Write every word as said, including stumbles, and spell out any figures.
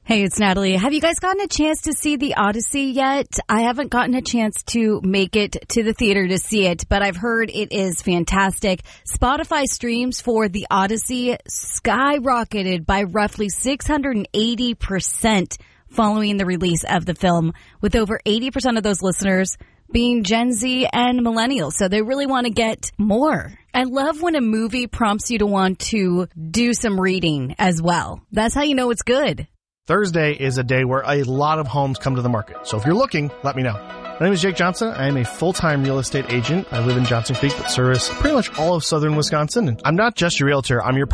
Hey, it's Natalie. Have you guys gotten a chance to see The Odyssey yet? I haven't gotten a chance to make it to the theater to see it, but I've heard it is fantastic. Spotify streams for The Odyssey skyrocketed by roughly six hundred eighty percent following the release of the film, with over eighty percent of those listeners being Gen Z and millennials. So they really want to get more. I love when a movie prompts you to want to do some reading as well. That's how you know it's good. Thursday is a day where a lot of homes come to the market. So if you're looking, let me know. My name is Jake Johnson. I am a full-time real estate agent. I live in Johnson Creek, but service pretty much all of southern Wisconsin. And I'm not just your realtor. I'm your